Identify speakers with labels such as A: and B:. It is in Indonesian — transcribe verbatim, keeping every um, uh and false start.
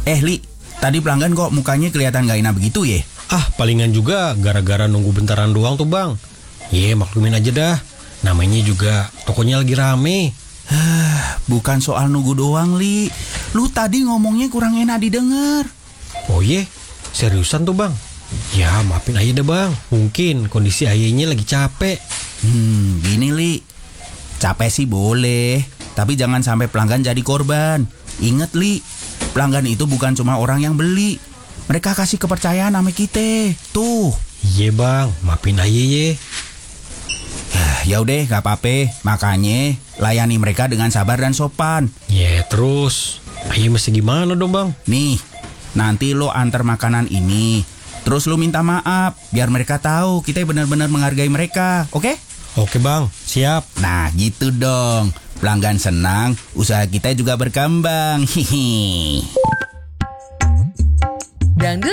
A: Eh Li, tadi pelanggan kok mukanya kelihatan gak enak begitu ya?
B: Ah, palingan juga gara-gara nunggu bentaran doang tuh bang. Ye, maklumin aja dah. Namanya juga tokonya lagi rame.
A: Bukan soal nunggu doang Li. Lu tadi ngomongnya kurang enak didengar.
B: Oh ye, seriusan tuh bang? Ya maafin aja deh bang. Mungkin kondisi ayahnya lagi capek.
A: Hmm, gini Li. Capek sih boleh, tapi jangan sampai pelanggan jadi korban. Ingat Li, pelanggan itu bukan cuma orang yang beli. Mereka kasih kepercayaan sama kita. Tuh.
B: Iya bang, maafin aja ye.
A: Ya udah, gak apa-apa. Makanya layani mereka dengan sabar dan sopan.
B: Ya terus, ayah mesti gimana dong bang?
A: Nih, nanti lo antar makanan ini, terus lo minta maaf biar mereka tahu kita benar-benar menghargai mereka. Oke?
B: Oke bang, siap.
A: Nah gitu dong. Pelanggan senang, usaha kita juga berkembang. Hihi.
C: Dangdut